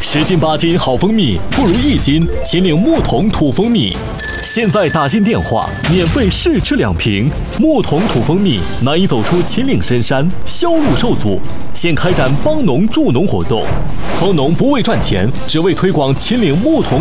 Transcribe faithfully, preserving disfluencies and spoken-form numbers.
十斤八斤好蜂蜜，不如一斤秦岭木桶土蜂蜜。现在打进电话，免费试吃两瓶。木桶土蜂蜜难以走出秦岭深山，销路受阻，现开展帮农助农活动。蜂农不为赚钱，只为推广秦岭木桶